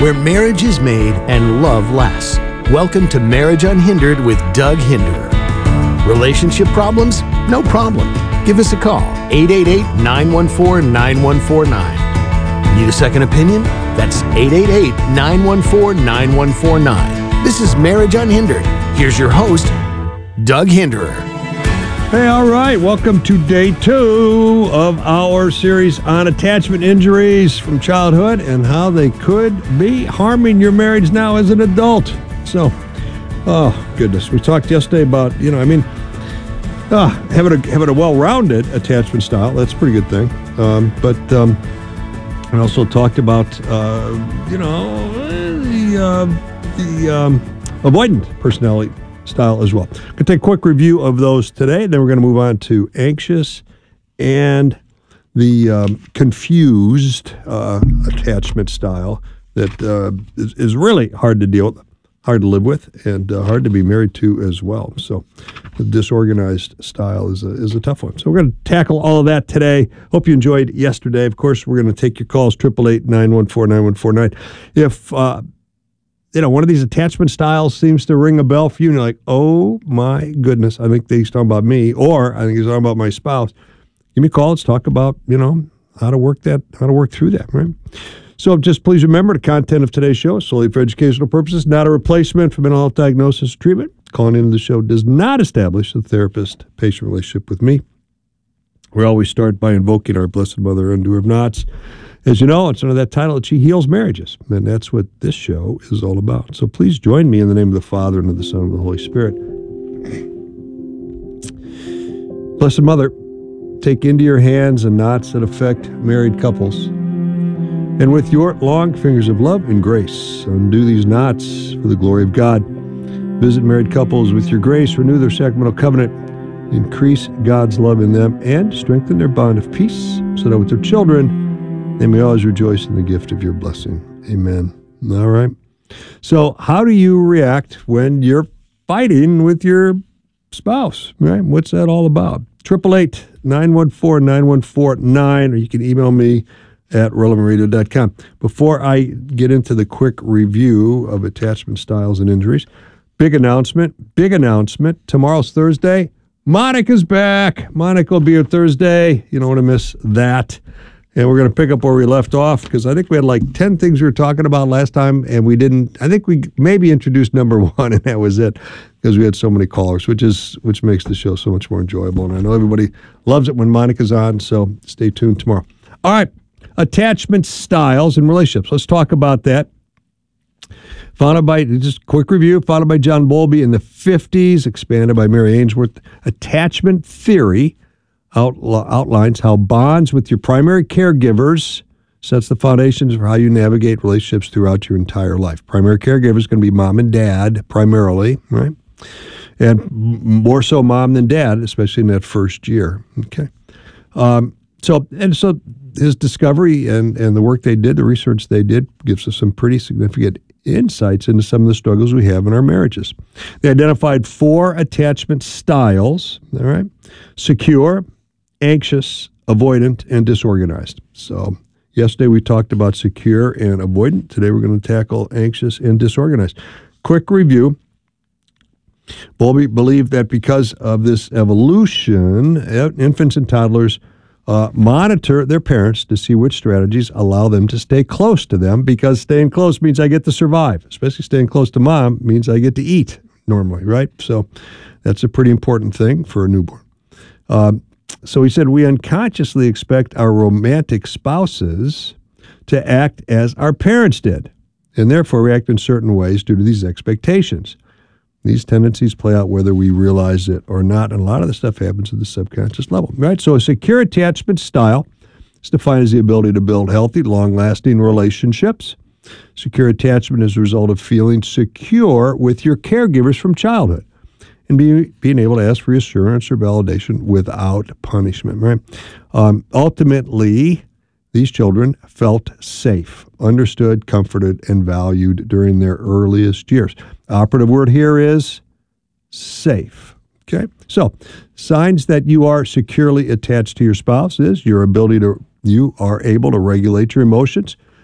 where marriage is made and love lasts. Welcome to Marriage Unhindered with Doug Hinderer. Relationship problems? No problem. Give us a call, 888-914-9149. Need a second opinion? That's 888-914-9149. This is Marriage Unhindered. Here's your host, Doug Hinderer. Hey, all right. Welcome to day 2 of our series on attachment injuries from childhood and how they could be harming your marriage now as an adult. So, oh, goodness. We talked yesterday about, having a well-rounded attachment style. That's a pretty good thing. But I also talked about, the avoidant personality style as well. Going to take a quick review of those today, then we're going to move on to anxious and the confused attachment style that is really hard to deal with, hard to live with, and hard to be married to as well. So the disorganized style is a tough one. So we're going to tackle all of that today. Hope you enjoyed yesterday. Of course, we're going to take your calls, 888-914-9149. If one of these attachment styles seems to ring a bell for you, and you're like, oh my goodness, I think he's talking about me, or I think he's talking about my spouse. Give me a call. Let's talk about, how to work through that, right? So just please remember, the content of today's show is solely for educational purposes, not a replacement for mental health diagnosis or treatment. Calling into the show does not establish a therapist-patient relationship with me. We always start by invoking our Blessed Mother, undoer of knots. As you know, it's under that title that she heals marriages, and that's what this show is all about. So please join me in the name of the Father, and of the Son, and of the Holy Spirit. Blessed Mother, take into your hands the knots that affect married couples, and with your long fingers of love and grace, undo these knots for the glory of God. Visit married couples with your grace, renew their sacramental covenant, increase God's love in them, and strengthen their bond of peace, so that with their children, they may always rejoice in the gift of your blessing. Amen. All right. So how do you react when you're fighting with your spouse, right? What's that all about? 888-914-9149, or you can email me at relevantradio.com. Before I get into the quick review of attachment styles and injuries, big announcement. Tomorrow's Thursday. Monica's back. Monica will be here Thursday. You don't want to miss that. And we're going to pick up where we left off, because I think we had like 10 things we were talking about last time, and we didn't. I think we maybe introduced number 1, and that was it, because we had so many callers, which makes the show so much more enjoyable. And I know everybody loves it when Monica's on, so stay tuned tomorrow. All right, attachment styles and relationships. Let's talk about that. Founded by, just quick review, founded by John Bowlby in the 50s, expanded by Mary Ainsworth. Attachment theory outlines how bonds with your primary caregivers sets the foundations for how you navigate relationships throughout your entire life. Primary caregiver is going to be mom and dad primarily, right? And more so mom than dad, especially in that first year. Okay. So his discovery and the work they did, the research they did, gives us some pretty significant insights into some of the struggles we have in our marriages. They identified 4 attachment styles, all right? Secure, anxious, avoidant, and disorganized. So yesterday we talked about secure and avoidant. Today we're going to tackle anxious and disorganized. Quick review. Bowlby believed that because of this evolution, infants and toddlers monitor their parents to see which strategies allow them to stay close to them, because staying close means I get to survive. Especially staying close to mom means I get to eat normally, right? So that's a pretty important thing for a newborn. So he said, we unconsciously expect our romantic spouses to act as our parents did, and therefore react in certain ways due to these expectations. These tendencies play out whether we realize it or not, and a lot of the stuff happens at the subconscious level, right? So a secure attachment style is defined as the ability to build healthy, long-lasting relationships. Secure attachment is a result of feeling secure with your caregivers from childhood and being able to ask for reassurance or validation without punishment, right? Ultimately, these children felt safe, understood, comforted, and valued during their earliest years. Operative word here is safe. Okay? So, signs that you are securely attached to your spouse is you are able to regulate your emotions,